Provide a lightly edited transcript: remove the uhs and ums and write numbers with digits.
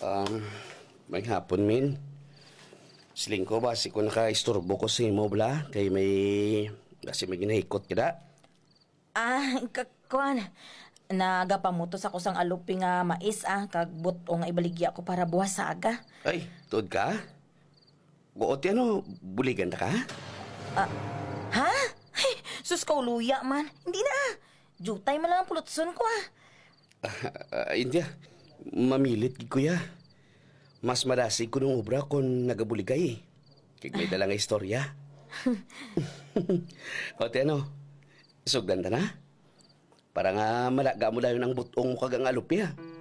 Um, may hapon, min. Siling ko ba, ko naka-isturbo ko sa imo, bla? Kay may ginahikot kada. Kakuan. Nagapamutos ako sang alupi nga mais kag buto nga ibaligya ko para buwas sa aga. Ay, tuod ka? Buot buligan ta ka? Ha? Ay, sus ka uluya man. Hindi na. Jutay man lang ang pulutson ko Hindi mamilit gid kuya. Mas madasig ko nung obra kung nagabuligay. Kaya may dalang istorya. O sugdan ta na? Para nga malaga mo dayon ang butong mo kagang alupi